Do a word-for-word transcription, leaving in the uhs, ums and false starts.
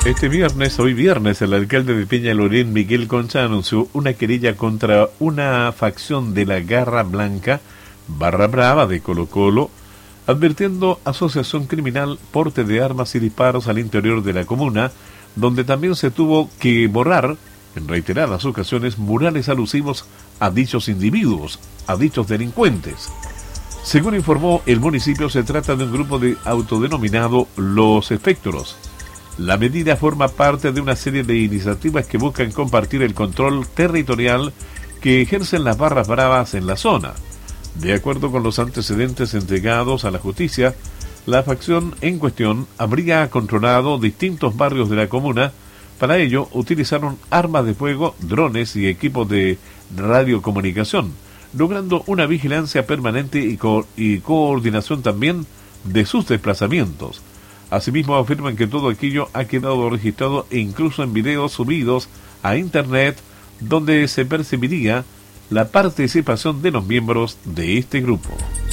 Este viernes, hoy viernes, el alcalde de Peñalolén, Miguel Concha, anunció una querella contra una facción de la Garra Blanca, Barra Brava de Colo Colo, advirtiendo asociación criminal, porte de armas y disparos al interior de la comuna, donde también se tuvo que borrar, en reiteradas ocasiones, murales alusivos a dichos individuos, a dichos delincuentes. Según informó el municipio, se trata de un grupo de autodenominado Los Espectros. La medida forma parte de una serie de iniciativas que buscan compartir el control territorial que ejercen las barras bravas en la zona. De acuerdo con los antecedentes entregados a la justicia, la facción en cuestión habría controlado distintos barrios de la comuna. Para ello, utilizaron armas de fuego, drones y equipos de radiocomunicación, logrando una vigilancia permanente y, co- y coordinación también de sus desplazamientos. Asimismo, afirman que todo aquello ha quedado registrado e incluso en videos subidos a Internet, donde se percibiría la participación de los miembros de este grupo.